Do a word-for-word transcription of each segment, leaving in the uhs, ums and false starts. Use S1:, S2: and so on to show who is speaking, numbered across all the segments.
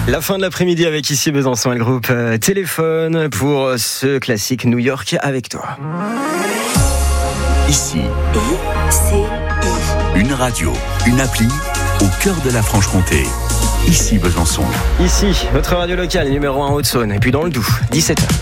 S1: La fin de l'après-midi avec ici Besançon et le groupe euh, Téléphone pour ce classique New York avec toi.
S2: Ici,
S3: I C I.
S2: une radio, une appli au cœur de la Franche-Comté. Ici Besançon.
S1: Ici, votre radio locale numéro un Haute-Saône. Et puis dans le Doubs, dix-sept heures.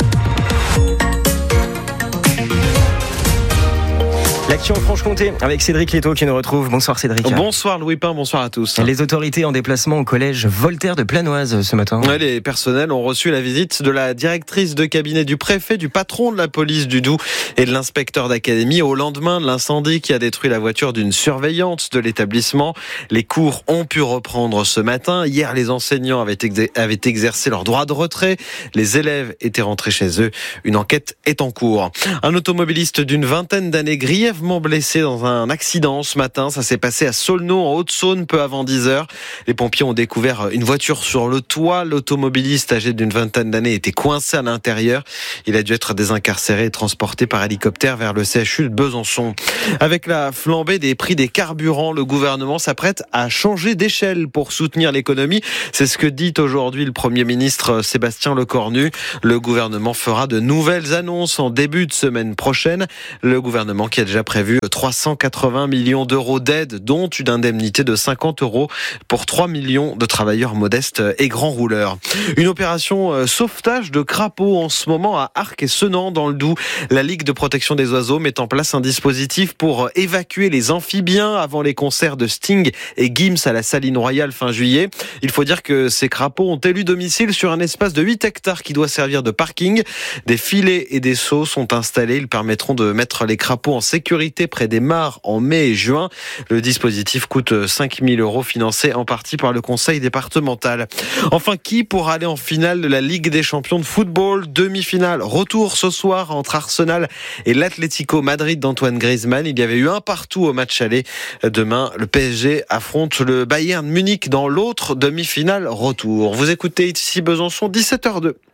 S1: L'actu en Franche-Comté avec Cédric Létaux qui nous retrouve. Bonsoir Cédric.
S4: Bonsoir Louis Pain, bonsoir à tous.
S1: Les autorités en déplacement au collège Voltaire de Planoise ce matin.
S4: Ouais, les personnels ont reçu la visite de la directrice de cabinet du préfet, du patron de la police du Doubs et de l'inspecteur d'académie au lendemain de l'incendie qui a détruit la voiture d'une surveillante de l'établissement. Les cours ont pu reprendre ce matin. Hier, les enseignants avaient, exer- avaient exercé leur droit de retrait. Les élèves étaient rentrés chez eux. Une enquête est en cours. Un automobiliste d'une vingtaine d'années grièvement blessé dans un accident ce matin. Ça s'est passé à Saulneau, en Haute-Saône, peu avant dix heures. Les pompiers ont découvert une voiture sur le toit. L'automobiliste âgé d'une vingtaine d'années était coincé à l'intérieur. Il a dû être désincarcéré et transporté par hélicoptère vers le C H U de Besançon. Avec la flambée des prix des carburants, le gouvernement s'apprête à changer d'échelle pour soutenir l'économie. C'est ce que dit aujourd'hui le Premier ministre Sébastien Lecornu. Le gouvernement fera de nouvelles annonces en début de semaine prochaine. Le gouvernement qui a déjà prévu trois cent quatre-vingts millions d'euros d'aide, dont une indemnité de cinquante euros pour trois millions de travailleurs modestes et grands rouleurs. Une opération sauvetage de crapauds en ce moment à Arc et Senans dans le Doubs. La Ligue de protection des oiseaux met en place un dispositif pour évacuer les amphibiens avant les concerts de Sting et Gims à la Saline Royale fin juillet. Il faut dire que ces crapauds ont élu domicile sur un espace de huit hectares qui doit servir de parking. Des filets et des seaux sont installés. Ils permettront de mettre les crapauds en sécurité près des mares en mai et juin. Le dispositif coûte cinq mille euros, financé en partie par le conseil départemental. Enfin, qui pourra aller en finale de la Ligue des champions de football? Demi-finale, retour ce soir entre Arsenal et l'Atlético Madrid d'Antoine Griezmann. Il y avait eu un partout au match aller. Demain, le P S G affronte le Bayern Munich dans l'autre demi-finale retour. Vous écoutez ici Besançon, dix-sept heures deux.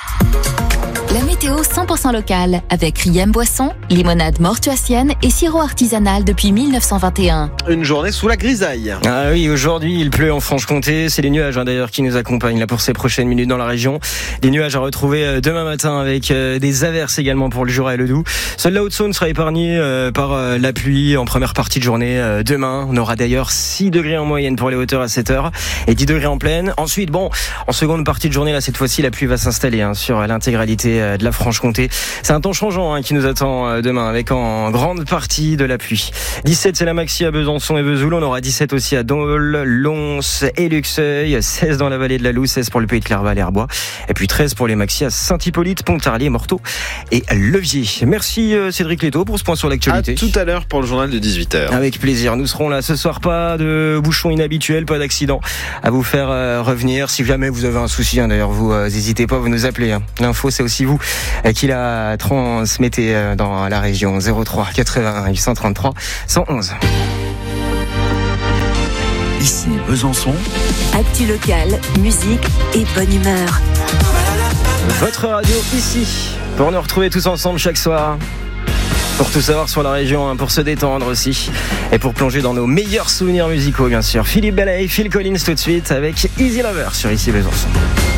S3: La météo cent pour cent locale avec Riem Boisson, limonade mortuacienne et sirop artisanal depuis mille neuf cent vingt et un.
S4: Une journée sous la grisaille.
S1: Ah oui, aujourd'hui il pleut en Franche-Comté. C'est les nuages hein, d'ailleurs qui nous accompagnent là pour ces prochaines minutes dans la région. Des nuages à retrouver demain matin avec euh, des averses également pour le Jura et le Doubs. Seule la Haute-Saône sera épargnée euh, par euh, la pluie en première partie de journée. Euh, demain, on aura d'ailleurs six degrés en moyenne pour les hauteurs à sept heures et dix degrés en plaine. Ensuite, bon, en seconde partie de journée, là cette fois-ci la pluie va s'installer hein, sur l'intégralité de la Franche-Comté. C'est un temps changeant hein, qui nous attend demain avec en grande partie de la pluie. dix-sept c'est la maxi à Besançon et Vesoul. On aura dix-sept aussi à Dole, Lons et Luxeuil. seize dans la vallée de la Loue, seize pour le pays de Clerval et Herbois. Et puis treize pour les maxi à Saint-Hippolyte, Pontarlier, Morteau et Levier. Merci Cédric Létaux pour ce point sur l'actualité.
S4: À tout à l'heure pour le journal de dix-huit heures.
S1: Avec plaisir. Nous serons là ce soir. Pas de bouchons inhabituels, pas d'accident à vous faire euh, revenir. Si jamais vous avez un souci, hein, d'ailleurs, vous n'hésitez euh, pas, vous nous appelez. Hein. L'info, c'est aussi vous euh, qui la transmettez euh, dans la région. zéro trois quatre-vingt-un huit cent trente-trois cent onze.
S2: Ici Besançon.
S3: Actu locale, musique et bonne humeur.
S1: Votre radio ici, pour nous retrouver tous ensemble chaque soir. Pour tout savoir sur la région, hein, pour se détendre aussi. Et pour plonger dans nos meilleurs souvenirs musicaux, bien sûr. Philippe Bellay, Phil Collins tout de suite avec Easy Lover sur Ici Besançon.